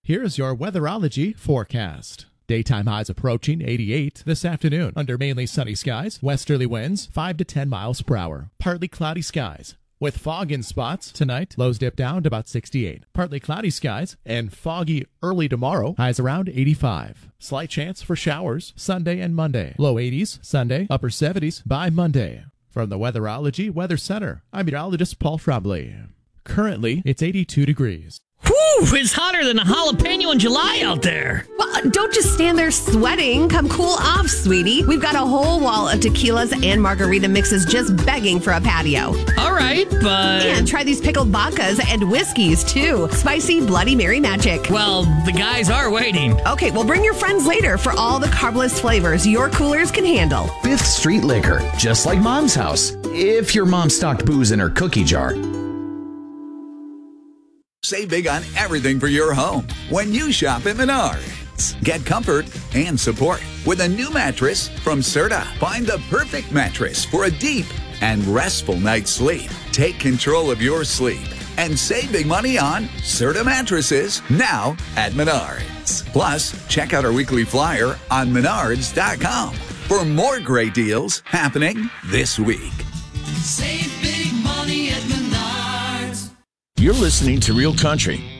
Here's your weatherology forecast. Daytime highs approaching 88 this afternoon under mainly sunny skies, westerly winds 5 to 10 miles per hour, partly cloudy skies. With fog in spots tonight, lows dip down to about 68. Partly cloudy skies and foggy early tomorrow, highs around 85. Slight chance for showers Sunday and Monday. Low 80s Sunday, upper 70s by Monday. From the Weatherology Weather Center, I'm meteorologist Paul Trombley. Currently, it's 82 degrees. Whew, it's hotter than a jalapeno in July out there. Well, don't just stand there sweating. Come cool off, sweetie. We've got a whole wall of tequilas and margarita mixes just begging for a patio. All right, but... And try these pickled vodkas and whiskeys, too. Spicy Bloody Mary magic. Well, the guys are waiting. Okay, well, bring your friends later for all the carbless flavors your coolers can handle. 5th Street Liquor, just like Mom's house. If your mom stocked booze in her cookie jar. Save big on everything for your home when you shop at Menards. Get comfort and support with a new mattress from Serta. Find the perfect mattress for a deep and restful night's sleep. Take control of your sleep and save big money on Serta mattresses now at Menards. Plus, check out our weekly flyer on Menards.com for more great deals happening this week. Save big money at Menards. You're listening to Real Country